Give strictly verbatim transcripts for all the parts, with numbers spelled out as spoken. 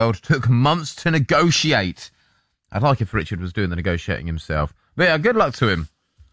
world took months to negotiate. I'd like if Richard was doing the negotiating himself. But yeah, good luck to him.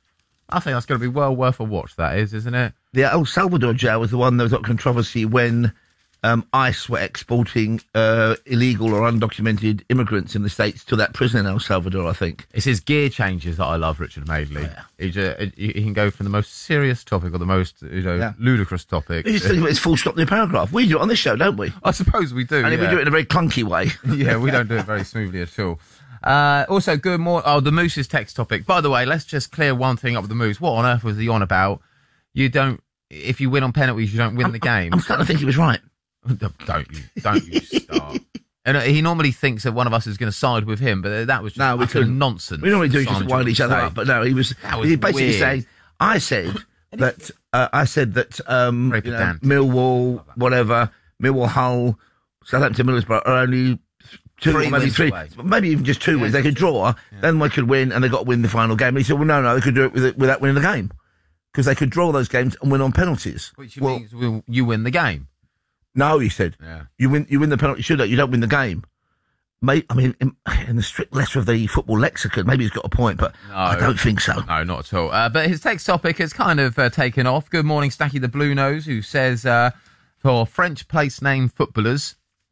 I think that's going to be well worth a watch, that is, isn't it? The El Salvador jail was the one that was got controversy when um, ICE were exporting uh, illegal or undocumented immigrants in the States to that prison in El Salvador, I think. It's his gear changes that I love, Richard Madeley. Yeah. He, just, he can go from the most serious topic or the most you know Yeah. ludicrous topic. You just think it's full stop in the paragraph. We do it on this show, don't we? I suppose we do. And yeah. we do it in a very clunky way. Yeah, we don't do it very smoothly at all. Uh, also, good morning. Oh, the Moose's text topic. By the way, let's just clear one thing up with the Moose. What on earth was he on about? You don't, if you win on penalties, you don't win I'm, the game. I'm starting to think he was right. Don't you, don't you start. And he normally thinks that one of us is going to side with him, but that was just No, we utter couldn't. nonsense. We normally do just Simon wind each other say. up, but no, he was, That was he basically weird. saying, I said that, uh, I said that, um, Very you know, pedantic. Millwall, whatever, Millwall, Hull, Southampton, Middlesbrough are only two, Three or maybe wins three, away. maybe even just two wins. They could draw, then they could win, and they got to win the final game. And he said, well, no, no, they could do it, with it without winning the game. Because they could draw those games and win on penalties. Which well, means we'll, you win the game. no, he said. Yeah. You win You win the penalty shootout, you don't win the game. Mate, I mean, in, in the strict letter of the football lexicon, maybe he's got a point, but No. I don't think so. No, not at all. Uh, but his text topic has kind of uh, taken off. Good morning, Stacky the Blue Nose, who says, uh, for French place name footballers,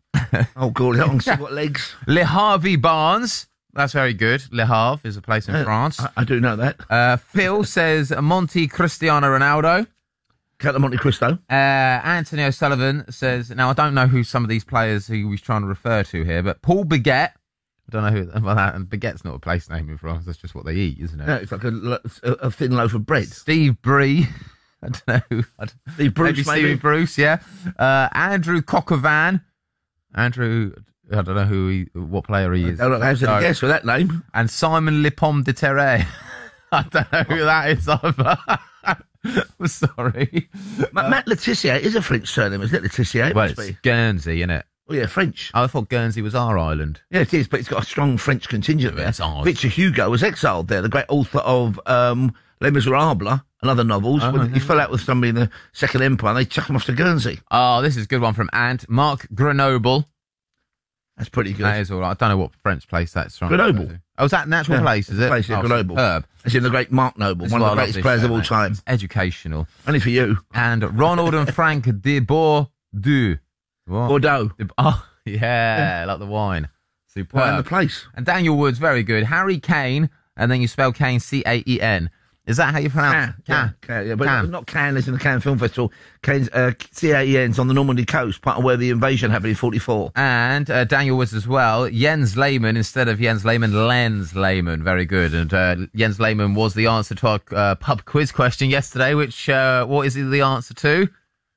Oh, God, is that on see what legs? Le Havre Barnes. That's very good. Le Havre is a place in Uh, France. I, I do know that. Uh, Phil says Monte Cristiano Ronaldo. Count the Monte Cristo. Uh, Anthony O'Sullivan says, now I don't know who some of these players he was trying to refer to here, but Paul Baguette. I don't know who, well, that, and Baguette's not a place name in France, that's just what they eat, isn't it? No, it's like a, lo- a, a thin loaf of bread. Steve Bree. I don't know. who- I don't, Steve Bruce, maybe maybe. Steve Bruce, yeah. Uh, Andrew Cockervan. Andrew, I don't know who he, what player he is. I don't have to No. guess with that name. And Simon Lipom de Terre. I don't know who that is either. I'm sorry. Ma- Matt Letitia is a French surname, isn't it? Letitia, it Well, must it's be. Guernsey, isn't it? Oh, yeah, French. I thought Guernsey was our island. Yeah, it is, but it's got a strong French contingent Yeah, there. it's odd. Victor Hugo was exiled there, the great author of um, Les Miserables and other novels. Oh, when yeah. he fell out with somebody in the Second Empire, and they chucked him off to Guernsey. Oh, this is a good one from Ant. Mark Grenoble. That's pretty good. That is all right. I don't know what French place that's from. Grenoble. Oh, is that an actual Yeah, place, is it? place, yeah, oh, Grenoble. Superb. It's in the great Mark Noble, This one is of the why I love greatest this players show, of all mate. time. It's educational. Only for you. And Ronald and Frank de Bordeaux. What? Bordeaux. De- Oh, yeah, like the wine. Superb. Right in the place. And Daniel Woods, very good. Harry Kane, and then you spell Kane C A E N. Is that how you pronounce Can, yeah, can, yeah, but Can. not Cannes as in the Cannes Film Festival. Cannes, uh, C A E N's on the Normandy coast, part of where the invasion happened in forty-four. And uh, Daniel Woods as well. Jens Lehmann instead of Jens Lehmann, Lens Lehmann. Very good. And uh, Jens Lehmann was the answer to our uh, pub quiz question yesterday, which, uh, what is he the answer to?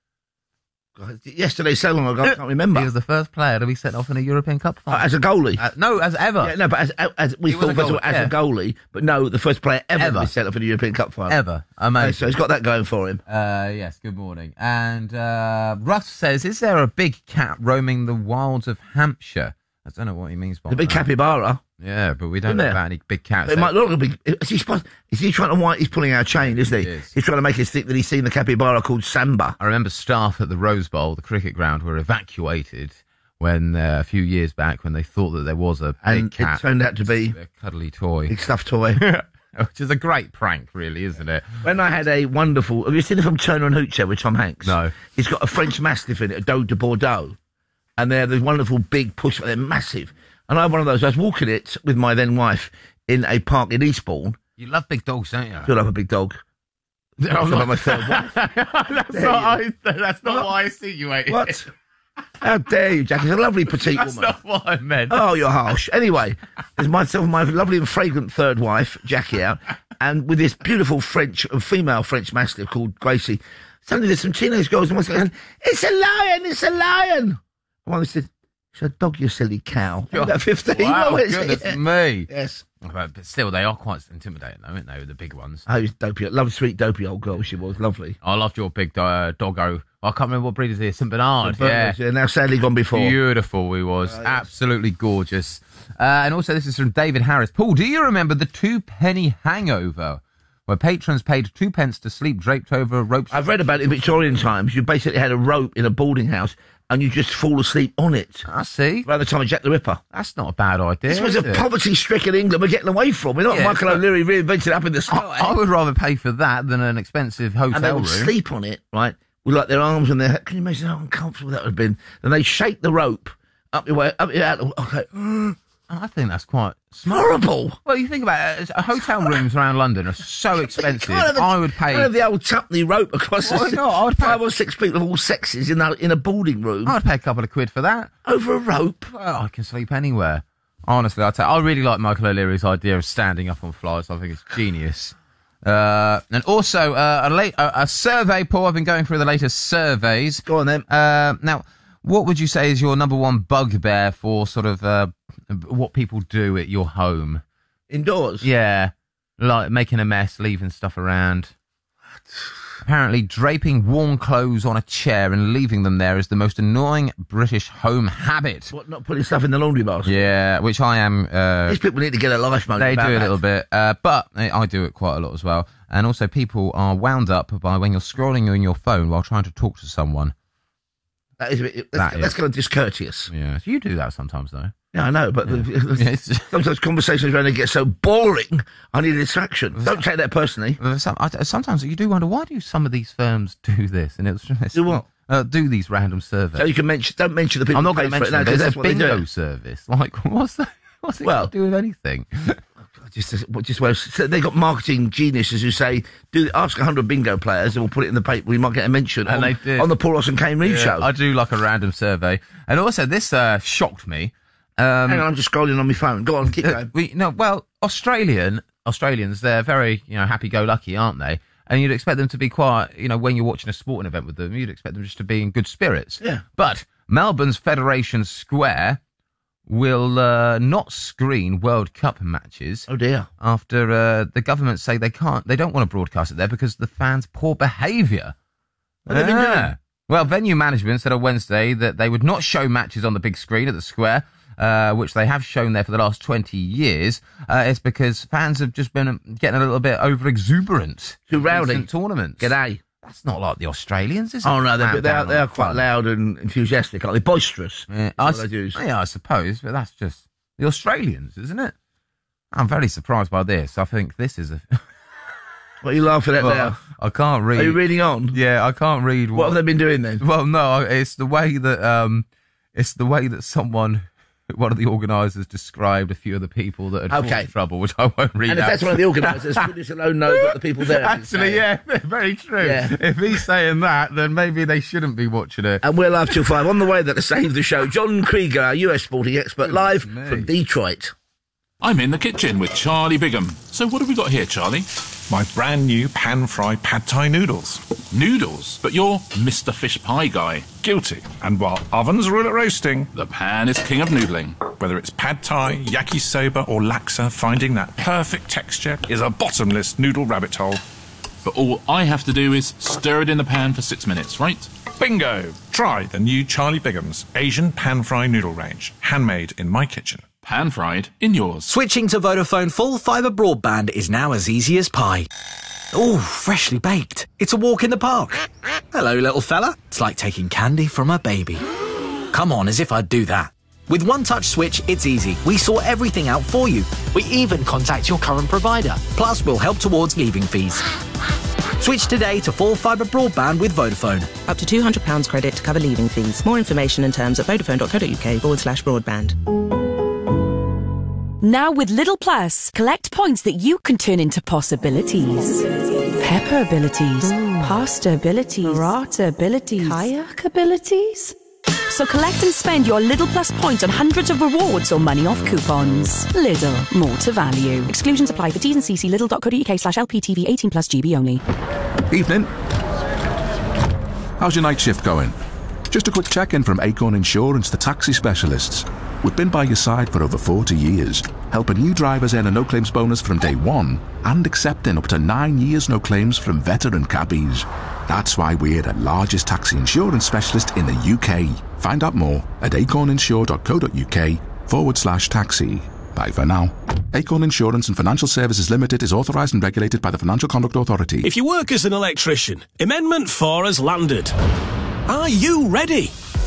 God, yesterday, so long ago, I can't remember. He was the first player to be sent off in a European Cup Uh, final. as a goalie. Uh, no, as ever. yeah, no, but as, as we He was thought a first of all, goalie, as yeah. a goalie, but no, the first player ever, Ever. to be sent up for the European Cup final. Ever. Uh, Amazing. so he's got that going for him. Uh, yes, good morning. And uh, Russ says, is there a big cat roaming the wilds of Hampshire? I don't know what he means by The big that. capybara. Yeah, but we don't Isn't know there? about any big cats. It might look like a big. Is he, supposed, is he trying to white? He's pulling our chain, isn't he? He is. He's trying to make us think that he's seen the capybara called Samba. I remember staff at the Rose Bowl, the cricket ground, were evacuated when uh, a few years back when they thought that there was a big And cat. it turned out to be a cuddly toy. big stuffed toy. Which is a great prank, really, isn't it? When I had a wonderful... Have you seen it from Turner and Hoocher with Tom Hanks? No. He's got a French Mastiff in it, a Doe de Bordeaux. And they're the wonderful big push... They're massive. And I have one of those. I was walking it with my then wife in a park in Eastbourne. You love big dogs, don't you? I feel like a big dog. I'm I'm not- my third wife. that's There not, I, you that's not what I insinuated. What? How dare you, Jack? He's a lovely petite That's woman. not what I meant. Oh, you're harsh. Anyway, there's myself and my lovely and fragrant third wife, Jackie, out, and with this beautiful French, uh, female French Mastiff called Gracie. Suddenly there's some teenage girls and one's going, it's a lion, it's a lion. And one said, it's a dog, you silly cow. About fifteen. Wow, What is goodness it? me. Yes. But, but still, they are quite intimidating, though, aren't they, the big ones? Oh, she's dopey. Lovely, sweet, dopey old girl she was. Lovely. I loved your big uh, doggo. I can't remember what breed is it. Saint Bernard. But, Yeah. yeah, now sadly gone before. Beautiful he was. yes. Absolutely gorgeous. Uh, and also, this is from David Harris. Paul, do you remember the two penny hangover, where patrons paid two pence to sleep draped over ropes? I've read about it in Victorian times. You basically had a rope in a boarding house, and you just fall asleep on it. I see. Around the time of Jack the Ripper. That's not a bad idea. This was is a it? poverty-stricken England we're getting away from. We're not Yeah, Michael but- O'Leary reinvented it up in the sky. I, I would rather pay for that than an expensive hotel and they would room. sleep on it, right, with like their arms and their head. Can you imagine how uncomfortable that would have been? And they shake the rope up your way, up your out. Okay. I think that's quite smart. Horrible. Well, you think about it, uh, hotel rooms around London are so expensive. Can't have a- I would pay. can't have the old Tupney rope across Why the not? I would pay- five or six people of all sexes in a, in a boarding room I'd pay a couple of quid for that. over a rope. Well, I can sleep anywhere. Honestly, I tell you, I really like Michael O'Leary's idea of standing up on flights. I think it's genius. Uh, and also, uh, a, late, a, a survey, Paul. I've been going through the latest surveys. Go on then. Uh, now, what would you say is your number one bugbear for sort of uh, what people do at your home? Indoors. Yeah, like making a mess, leaving stuff around. Apparently, draping warm clothes on a chair and leaving them there is the most annoying British home habit. What, not putting stuff in the laundry basket? Yeah, which I am... Uh, These people need to get a life, mate. they do about a that. little bit, uh, but I I do it quite a lot as well. And also, people are wound up by when you're scrolling on your phone while trying to talk to someone. That is a bit, That that's, is. that's kind of discourteous. Yeah, so you do that sometimes, though. Yeah, I know, but Yeah, it's- sometimes conversations around it get so boring, I need a distraction. Don't take that personally. Some, I, sometimes you do wonder, why do some of these firms do this? And it's, it's Do what? Uh, do these random surveys. So you can mention, don't mention the people I'm not who going pay to for mention it, them, no, but 'cause it's that's a what they bingo do. service. Like, what's that? What's it Well- got to do with anything? Just, just well, so they got marketing geniuses who say, "Do ask a hundred bingo players, and we'll put it in the paper. We might get a mention And on, they did. on the Paul Ross and Kane Reeve Yeah, show." I do like a random survey. And also, this uh, shocked me. Um, Hang on, I'm just scrolling on my phone. Go on, keep Uh, going. we no, well, Australian Australians, they're very, you know, happy-go-lucky, aren't they? And you'd expect them to be quite, you know, when you're watching a sporting event with them, you'd expect them just to be in good spirits. Yeah. But Melbourne's Federation Square will uh, not screen World Cup matches Oh dear. after uh, the government say they can't, they don't want to broadcast it there because of the fans' poor behaviour. What have they been doing? Well, venue management said on Wednesday that they would not show matches on the big screen at the square, uh, which they have shown there for the last twenty years. Uh, it's because fans have just been getting a little bit over exuberant. Too rowdy. in tournaments. G'day. That's not like the Australians, is it? Oh no, they're, Clamp they are, down they on are quite fun. loud and enthusiastic, aren't they? Boisterous. Yeah, That's I, what s- they use. yeah, I suppose, but that's just the Australians, isn't it? I'm very surprised by this. I think this is a. What are you laughing at Well, now? I can't read. Are you reading on? Yeah, I can't read. What have they been doing then? Well, no, it's the way that um, it's the way that someone, one of the organisers, described a few of the people that had Okay. caused trouble, which I won't read And if out. that's one of the organisers, goodness alone knows what the people there have been Actually, saying. yeah, very true. Yeah. If he's saying that, then maybe they shouldn't be watching it. And we're live till five. On the way there to save the show, John Krieger, our U S sporting expert, live me. from Detroit. I'm in the kitchen with Charlie Bigham. So what have we got here, Charlie? My brand new pan-fried pad thai noodles. Noodles. But you're Mister Fish Pie guy. Guilty. And while ovens rule at roasting, The pan is king of noodling. whether it's pad thai, yakisoba or laksa, finding that perfect texture is a bottomless noodle rabbit hole. But all I have to do is stir it in the pan for six minutes, right? Bingo! Try the new Charlie Bigham's Asian pan-fried noodle range. Handmade in my kitchen. Pan fried in yours. Switching to Vodafone full fibre broadband is now as easy as pie. Ooh, freshly baked. It's a walk in the park. Hello, little fella. It's like taking candy from a baby. Come on, as if I'd do that. With One Touch Switch, it's easy. We sort everything out for you. We even contact your current provider. Plus, we'll help towards leaving fees. Switch today to full fibre broadband with Vodafone. Up to two hundred pounds credit to cover leaving fees. More information and terms at vodafone.co.uk forward slash broadband. Now with Lidl Plus, collect points that you can turn into possibilities. Pepper abilities, pasta abilities, burrata abilities, kayak abilities. So collect and spend your Lidl Plus points on hundreds of rewards or money off coupons. Lidl, more to value. Exclusions apply for T's and C's. See lidl.co.uk slash LPTV eighteen plus G B only. Evening. How's your night shift going? Just a quick check-in from Acorn Insurance, the taxi specialists. We've been by your side for over forty years, helping new drivers earn a no-claims bonus from day one and accepting up to nine years no claims from veteran cabbies. That's why we're the largest taxi insurance specialist in the U K. Find out more at acorninsure.co.uk forward slash taxi. Bye for now. Acorn Insurance and Financial Services Limited is authorised and regulated by the Financial Conduct Authority. If you work as an electrician, Amendment four has landed. Are you ready?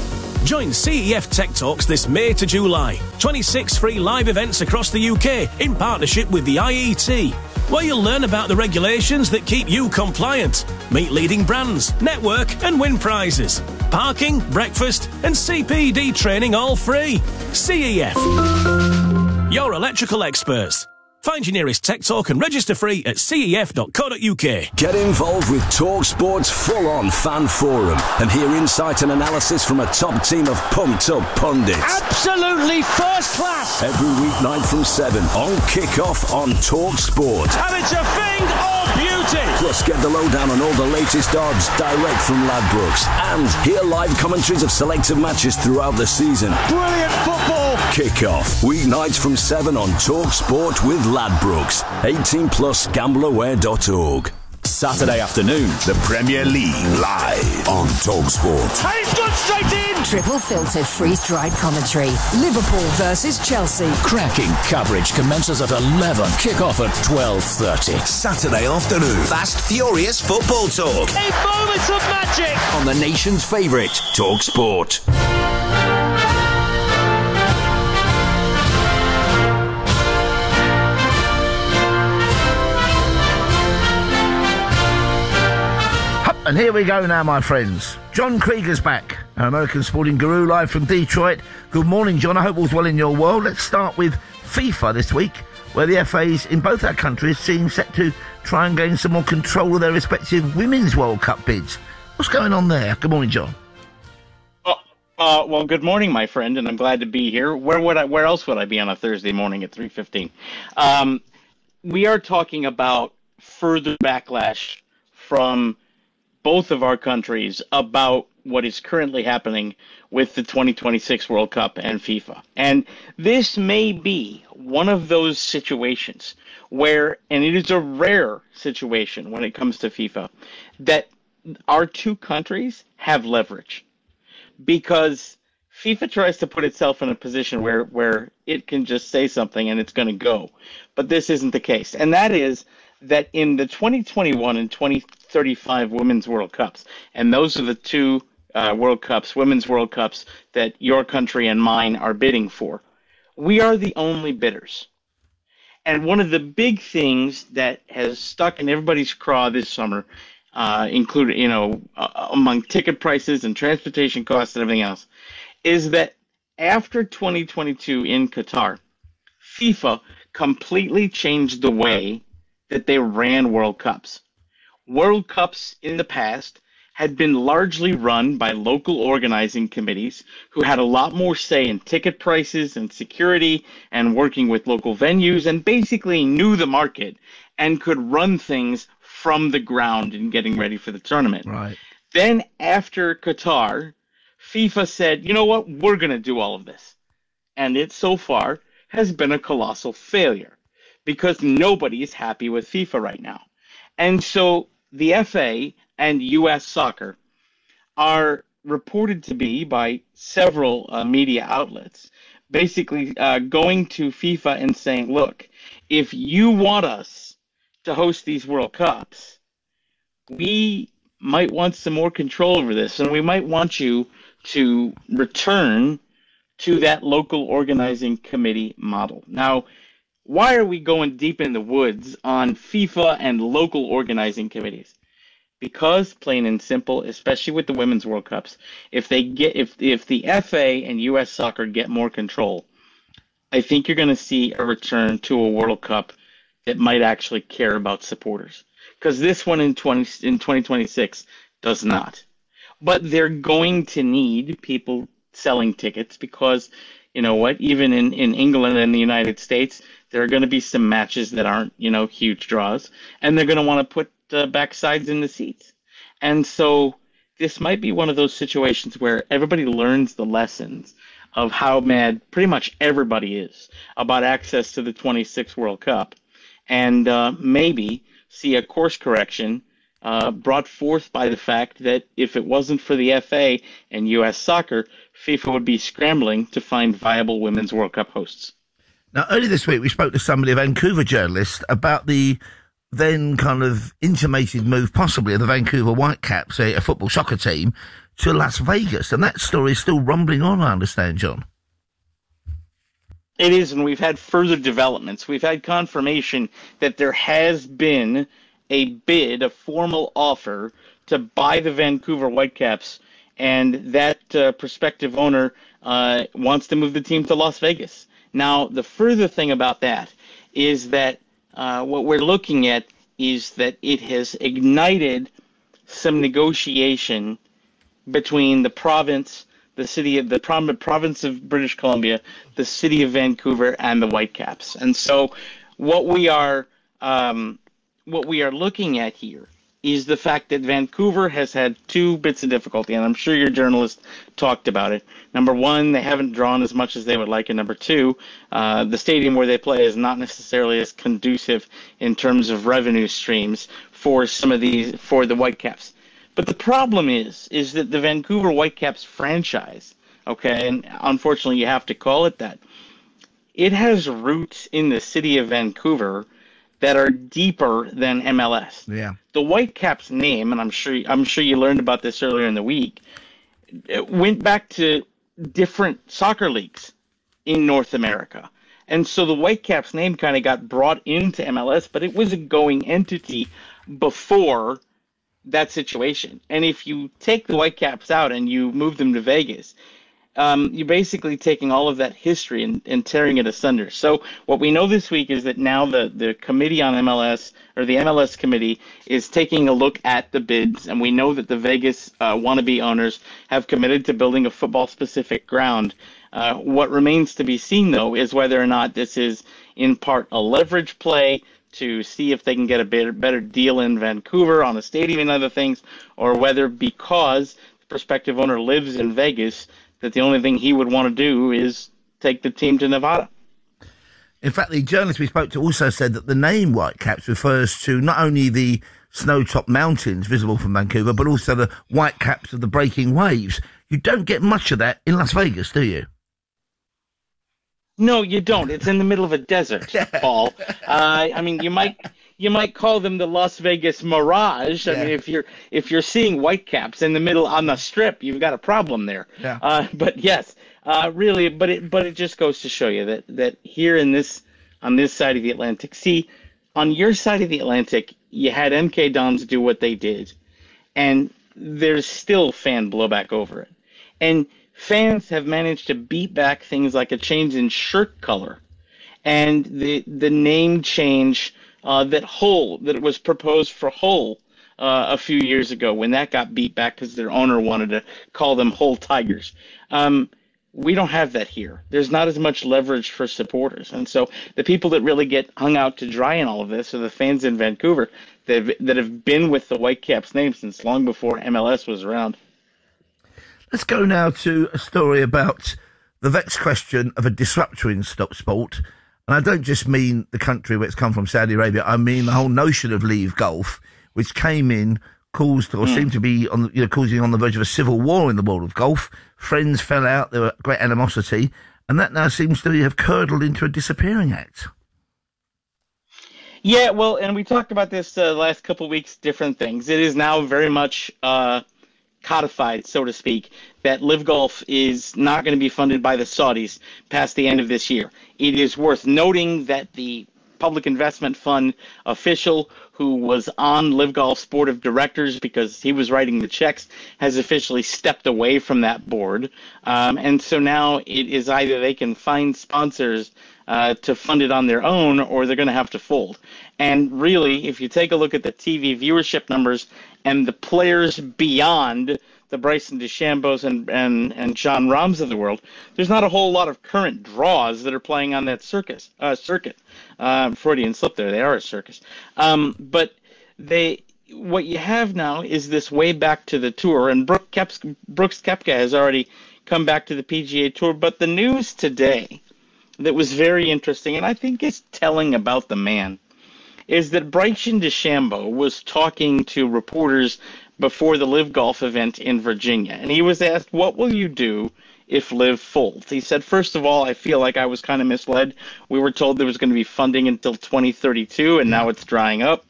Join C E F Tech Talks this May to July. twenty-six free live events across the U K in partnership with the I E T, where you'll learn about the regulations that keep you compliant, meet leading brands, network and win prizes. Parking, breakfast and C P D training all free. C E F. Your electrical experts. Find your nearest Tech Talk and register free at c e f dot co dot u k. Get involved with TalkSport's full-on fan forum and hear insight and analysis from a top team of pumped-up pundits. Absolutely first class. Every weeknight from seven on Kick-Off on TalkSport. And it's a thing of beauty. Plus, get the lowdown on all the latest odds direct from Ladbrokes and hear live commentaries of selected matches throughout the season. Brilliant football. Kick-Off, weeknights from seven on TalkSport with Ladbrokes. eighteen plus gamble aware dot org. Saturday afternoon, the Premier League live on TalkSport. And it's gone straight in! Triple filtered freeze-dried commentary. Liverpool versus Chelsea. Cracking coverage commences at eleven. Kick-off at twelve thirty. Saturday afternoon. Fast, furious football talk. In moments of magic! On the nation's favourite, TalkSport. And here we go now, my friends. John Krieger's back, our American sporting guru, live from Detroit. Good morning, John. I hope all's well in your world. Let's start with FIFA this week, where the F As in both our countries seem set to try and gain some more control of their respective Women's World Cup bids. What's going on there? Good morning, John. Oh, uh, well, good morning, my friend, and I'm glad to be here. Where would I? Where else would I be on a Thursday morning at three fifteen? Um, we are talking about further backlash from both of our countries about what is currently happening with the twenty twenty-six World Cup and FIFA. And this may be one of those situations where, and it is a rare situation when it comes to FIFA, that our two countries have leverage. Because FIFA tries to put itself in a position where, where it can just say something and it's going to go. But this isn't the case. And that is that in the twenty twenty-one and twenty thirty-five Women's World Cups, and those are the two uh, World Cups, Women's World Cups, that your country and mine are bidding for, we are the only bidders. And one of the big things that has stuck in everybody's craw this summer, uh, including, you know, uh, among ticket prices and transportation costs and everything else, is that after twenty twenty-two in Qatar, FIFA completely changed the way that they ran World Cups. World Cups in the past had been largely run by local organizing committees who had a lot more say in ticket prices and security and working with local venues and basically knew the market and could run things from the ground in getting ready for the tournament. Right. Then after Qatar, FIFA said, you know what, we're going to do all of this. And it so far has been a colossal failure, because nobody is happy with FIFA right now. And so the F A and U S Soccer are reported to be, by several uh, media outlets, basically uh, going to FIFA and saying, look, if you want us to host these World Cups, we might want some more control over this, and we might want you to return to that local organizing committee model. Now, why are we going deep in the woods on FIFA and local organizing committees? Because, plain and simple, especially with the Women's World Cups, if they get if if the F A and U S Soccer get more control, I think you're going to see a return to a World Cup that might actually care about supporters. Because this one in twenty in twenty twenty-six does not. But they're going to need people selling tickets because, you know what, even in, in England and the United States, there are going to be some matches that aren't, you know, huge draws, and they're going to want to put uh, backsides in the seats. And so this might be one of those situations where everybody learns the lessons of how mad pretty much everybody is about access to the twenty-six World Cup, and uh, maybe see a course correction uh, brought forth by the fact that if it wasn't for the F A and U S Soccer, FIFA would be scrambling to find viable Women's World Cup hosts. Now, earlier this week, we spoke to somebody, a Vancouver journalist, about the then kind of intimated move, possibly, of the Vancouver Whitecaps, a, a football soccer team, to Las Vegas. And that story is still rumbling on, I understand, John. It is, and we've had further developments. We've had confirmation that there has been a bid, a formal offer to buy the Vancouver Whitecaps, and that uh, prospective owner uh, wants to move the team to Las Vegas. Now, the further thing about that is that uh, what we're looking at is that it has ignited some negotiation between the province, the city of the province of British Columbia, the city of Vancouver, and the Whitecaps. And so, what we are um, what we are looking at here is the fact that Vancouver has had two bits of difficulty, and I'm sure your journalist talked about it. Number one, they haven't drawn as much as they would like, and number two, uh, the stadium where they play is not necessarily as conducive in terms of revenue streams for some of these, for the Whitecaps. But the problem is, is that the Vancouver Whitecaps franchise, okay, and unfortunately you have to call it that, it has roots in the city of Vancouver that are deeper than M L S. Yeah. The Whitecaps name, and I'm sure I'm sure you learned about this earlier in the week, it went back to different soccer leagues in North America. And so the Whitecaps name kind of got brought into M L S, but it was a going entity before that situation. And if you take the Whitecaps out and you move them to Vegas, um, you're basically taking all of that history and, and tearing it asunder. So what we know this week is that now the, the committee on M L S, or the M L S committee, is taking a look at the bids, and we know that the Vegas uh, wannabe owners have committed to building a football-specific ground. Uh, what remains to be seen, though, is whether or not this is in part a leverage play to see if they can get a better, better deal in Vancouver on a stadium and other things, or whether because the prospective owner lives in Vegas, that the only thing he would want to do is take the team to Nevada. In fact, the journalist we spoke to also said that the name Whitecaps refers to not only the snow-topped mountains visible from Vancouver, but also the whitecaps of the breaking waves. You don't get much of that in Las Vegas, do you? No, you don't. It's in the middle of a desert, Paul. Uh, I mean, you might you might call them the Las Vegas Mirage. I Yeah. mean, if you're if you're seeing Whitecaps in the middle on the Strip, you've got a problem there. Yeah. Uh, but yes, uh, really, but it but it just goes to show you that that here in this on this side of the Atlantic, see, on your side of the Atlantic, you had M K Dons do what they did, and there's still fan blowback over it, and fans have managed to beat back things like a change in shirt color and the the name change uh, that Hull, that was proposed for Hull uh, a few years ago when that got beat back because their owner wanted to call them Hull Tigers. Um, we don't have that here. There's not as much leverage for supporters. And so the people that really get hung out to dry in all of this are the fans in Vancouver that have, that have been with the Whitecaps name since long before M L S was around. Let's go now to a story about the vexed question of a disruptor in stop sport. And I don't just mean the country where it's come from, Saudi Arabia. I mean the whole notion of Leave Golf, which came in, caused or mm. seemed to be on, you know, causing on the verge of a civil war in the world of golf. Friends fell out. There were great animosity. And that now seems to have curdled into a disappearing act. Yeah, well, and we talked about this uh, the last couple of weeks, different things. It is now very much uh, codified, so to speak, that Live Golf is not going to be funded by the Saudis past the end of this year. It is worth noting that the Public Investment Fund official who was on Live Golf's board of directors because he was writing the checks has officially stepped away from that board. Um, and so now it is either they can find sponsors uh, to fund it on their own, or they're going to have to fold. And really, if you take a look at the T V viewership numbers and the players beyond the Bryson DeChambeaus and, and, and John Rahms of the world, there's not a whole lot of current draws that are playing on that circus, uh, circuit. Uh, Freudian slip there. They are a circus. Um, but they, what you have now is this way back to the tour, and Brooks Koepka, Brooks Koepka has already come back to the P G A Tour. But the news today that was very interesting, and I think is telling about the man, is that Bryson DeChambeau was talking to reporters before the Live Golf event in Virginia. And he was asked, what will you do if Live folds? He said, first of all, I feel like I was kind of misled. We were told there was going to be funding until twenty thirty-two, and now it's drying up.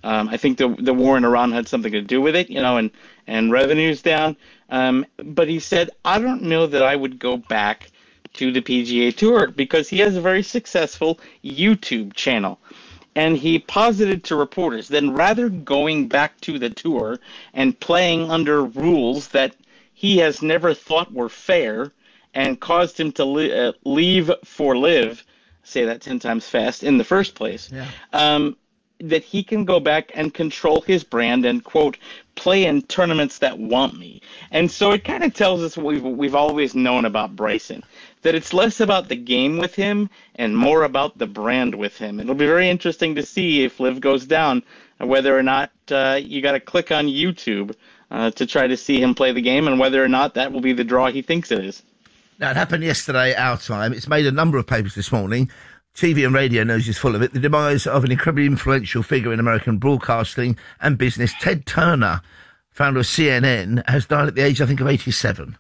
Um, I think the the war in Iran had something to do with it, you know, and, and revenues down. Um, but he said, I don't know that I would go back to the P G A Tour because he has a very successful YouTube channel. And he posited to reporters that rather going back to the tour and playing under rules that he has never thought were fair and caused him to li- uh, leave for live, say that ten times fast, in the first place, Yeah. um, that he can go back and control his brand and, quote, play in tournaments that want me. And so it kind of tells us what we've, we've always known about Bryson, that it's less about the game with him and more about the brand with him. It'll be very interesting to see if Liv goes down, whether or not uh, you got to click on YouTube uh, to try to see him play the game, and whether or not that will be the draw he thinks it is. Now, it happened yesterday, our time. It's made a number of papers this morning. T V and radio news is full of it. The demise of an incredibly influential figure in American broadcasting and business, Ted Turner, founder of C N N, has died at the age, I think, of eighty-seven.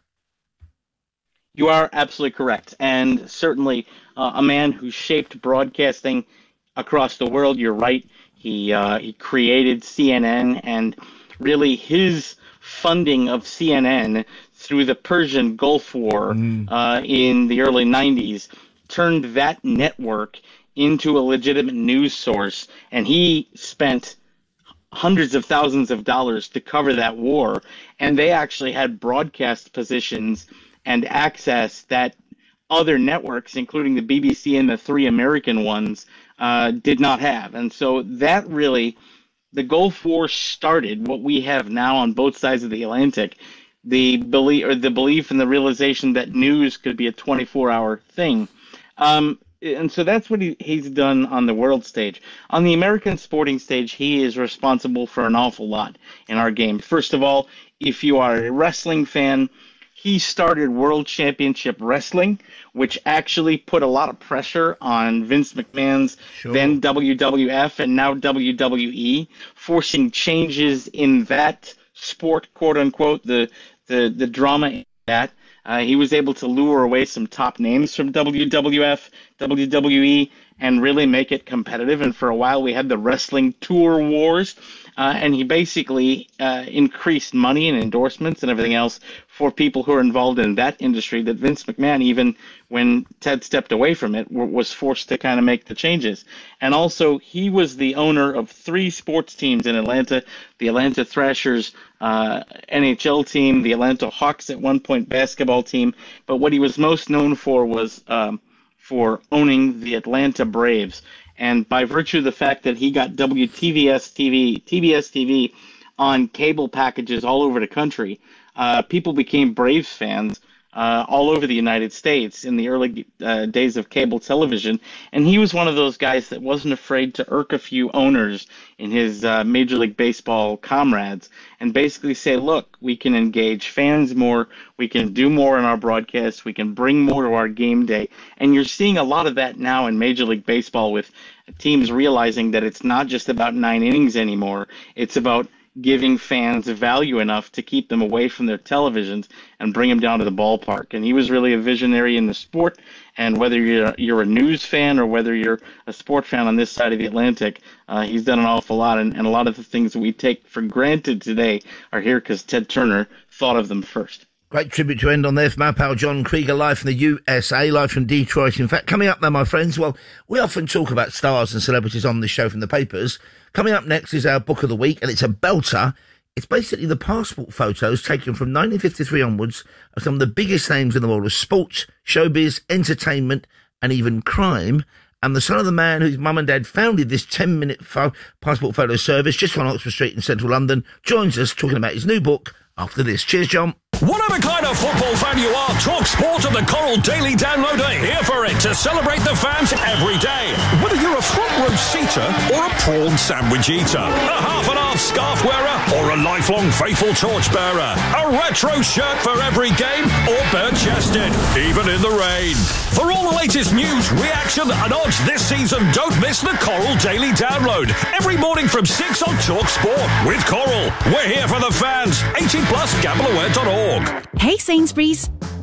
You are absolutely correct. And certainly uh, a man who shaped broadcasting across the world. You're right. He, uh, he created C N N, and really his funding of C N N through the Persian Gulf War mm. uh, in the early nineties turned that network into a legitimate news source, and he spent hundreds of thousands of dollars to cover that war, and they actually had broadcast positions and access that other networks, including the B B C and the three American ones, uh, did not have. And so that really, the Gulf War started what we have now on both sides of the Atlantic, the belief or the belief and the realization that news could be a twenty-four hour thing. Um, and so that's what he, he's done on the world stage. On the American sporting stage, he is responsible for an awful lot in our game. First of all, if you are a wrestling fan, he started World Championship Wrestling, which actually put a lot of pressure on Vince McMahon's sure. then W W F and now W W E, forcing changes in that sport, quote unquote, the the, the drama in that. Uh, he was able to lure away some top names from W W F, W W E, and really make it competitive. And for a while, we had the wrestling tour wars. Uh, and he basically uh, increased money and endorsements and everything else for people who are involved in that industry that Vince McMahon, even when Ted stepped away from it, w- was forced to kind of make the changes. And also, he was the owner of three sports teams in Atlanta, the Atlanta Thrashers uh, N H L team, the Atlanta Hawks at one point basketball team. But what he was most known for was um, for owning the Atlanta Braves. And by virtue of the fact that he got W T V S T V, T B S T V on cable packages all over the country, uh, people became Braves fans uh, all over the United States in the early uh, days of cable television. And he was one of those guys that wasn't afraid to irk a few owners in his uh, Major League Baseball comrades and basically say, look, we can engage fans more, we can do more in our broadcasts, we can bring more to our game day. And you're seeing a lot of that now in Major League Baseball with teams realizing that it's not just about nine innings anymore. It's about giving fans value enough to keep them away from their televisions and bring them down to the ballpark. And he was really a visionary in the sport. And whether you're, you're a news fan or whether you're a sport fan on this side of the Atlantic, uh, he's done an awful lot. And, and a lot of the things that we take for granted today are here because Ted Turner thought of them first. Great tribute to end on there from our pal John Krieger, live from the U S A, live from Detroit. In fact, coming up now, my friends, well, we often talk about stars and celebrities on this show from the papers. Coming up next is our book of the week, and it's a belter. It's basically the passport photos taken from nineteen fifty-three onwards of some of the biggest names in the world of sport, showbiz, entertainment, and even crime. And the son of the man whose mum and dad founded this ten-minute fo- passport photo service just on Oxford Street in central London joins us talking about his new book after this. Cheers, John. Whatever kind of football fan you are, Talk Sport and the Coral Daily Download are here for it to celebrate the fans every day. Whether you're a front row seater or a prawn sandwich eater, a half and half scarf wearer or a lifelong faithful torchbearer, a retro shirt for every game or bare-chested, even in the rain. For all the latest news, reaction and odds this season, don't miss the Coral Daily Download every morning from six on Talk Sport with Coral. We're here for the fans. eighteen plus, gamble aware dot org. Hey Sainsbury's,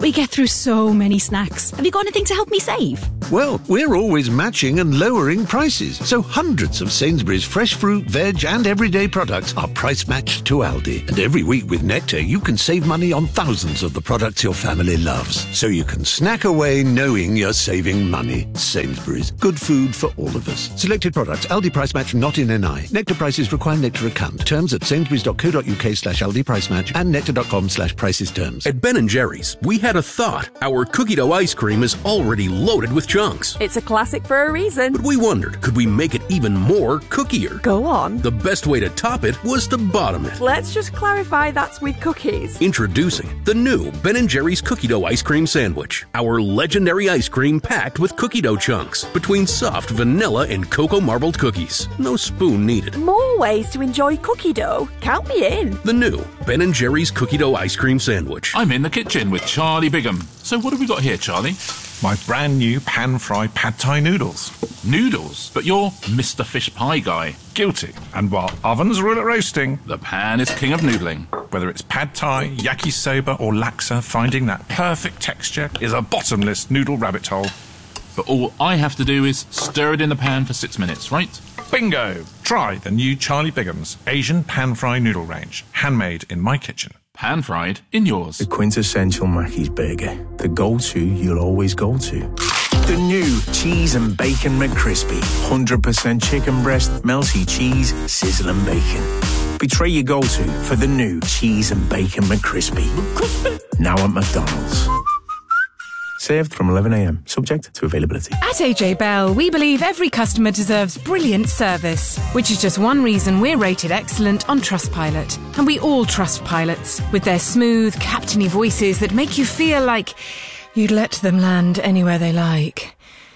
We get through so many snacks. Have you got anything to help me save? Well, we're always matching and lowering prices, so hundreds of Sainsbury's fresh fruit, veg and everyday products are price matched to Aldi. And every week with Nectar, you can save money on thousands of the products your family loves. So you can snack away knowing you're saving money. Sainsbury's, good food for all of us. Selected products, Aldi price match not in N I. Nectar prices require Nectar account. Terms at sainsbury's.co.uk slash Aldi price match and nectar.com slash prices terms. At Ben and Jerry's, we had a thought. Our cookie dough ice cream is already loaded with chunks. It's a classic for a reason. But we wondered, could we make it even more cookier? Go on. The best way to top it was to bottom it. Let's just clarify that's with cookies. Introducing the new Ben and Jerry's cookie dough ice cream sandwich. Our legendary ice cream packed with cookie dough chunks between soft vanilla and cocoa marbled cookies. No spoon needed. More ways to enjoy cookie dough. Count me in. The new Ben and Jerry's cookie dough ice cream sandwich. I'm in the kitchen with Charlie Bigham. So what have we got here, Charlie? My brand new pan-fried pad thai noodles. Noodles? But you're Mister Fish Pie guy. Guilty. And while ovens rule at roasting, the pan is king of noodling. Whether it's pad thai, yakisoba or laksa, finding that perfect texture is a bottomless noodle rabbit hole. But all I have to do is stir it in the pan for six minutes, right? Bingo! Try the new Charlie Bigham's Asian pan-fried noodle range. Handmade in my kitchen. Pan-fried in yours. The quintessential Mackey's burger. The go-to you'll always go to. The new Cheese and Bacon McCrispy. one hundred percent chicken breast, melty cheese, sizzling bacon. Betray your go-to for the new Cheese and Bacon McCrispy. McCrispy. Now at McDonald's. Served from eleven a m, subject to availability. At A J Bell, we believe every customer deserves brilliant service, which is just one reason we're rated excellent on Trustpilot. And we all trust pilots, with their smooth, captainy voices that make you feel like you'd let them land anywhere they like.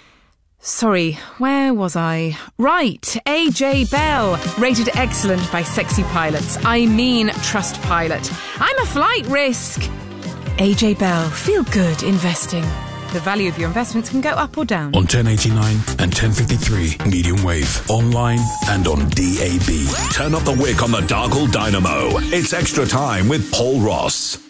Sorry, where was I? Right, A J Bell, rated excellent by sexy pilots. I mean Trustpilot. I'm a flight risk. A J Bell, feel good investing. The value of your investments can go up or down. On ten eighty-nine and ten fifty-three medium wave, online and on D A B. Turn up the wick on the Dargle Dynamo. It's extra time with Paul Ross.